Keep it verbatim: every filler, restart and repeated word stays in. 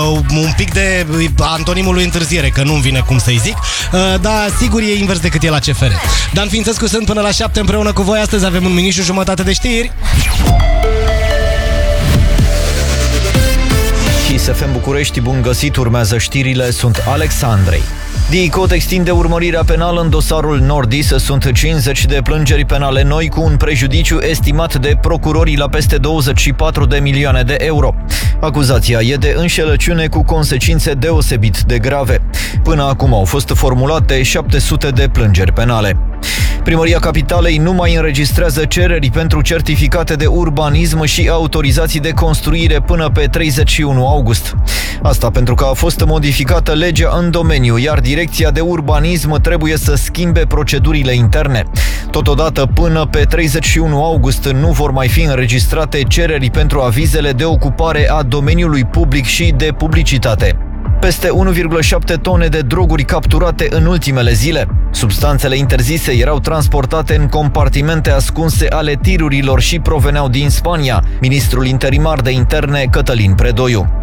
un pic de antonimul lui întârziere, că nu-mi vine cum să-i zic, dar sigur e invers decât e la C F R. Dan Fințescu sunt până la șapte împreună cu voi. Astăzi avem un minut și jumătate de știri. Kiss F M București, bun găsit, urmează știrile, sunt Alexandrei. DICOT extinde urmărirea penală în dosarul Nordis. Sunt cincizeci de plângeri penale noi cu un prejudiciu estimat de procurorii la peste douăzeci și patru de milioane de euro. Acuzația e de înșelăciune cu consecințe deosebit de grave. Până acum au fost formulate șapte sute de plângeri penale. Primăria Capitalei nu mai înregistrează cereri pentru certificate de urbanism și autorizații de construire până pe treizeci și unu august. Asta pentru că a fost modificată legea în domeniu, iar Direcția de Urbanism trebuie să schimbe procedurile interne. Totodată, până pe treizeci și unu august nu vor mai fi înregistrate cereri pentru avizele de ocupare a domeniului public și de publicitate. Peste unu virgulă șapte tone de droguri capturate în ultimele zile. Substanțele interzise erau transportate în compartimente ascunse ale tirurilor și proveneau din Spania. Ministrul interimar de interne, Cătălin Predoiu.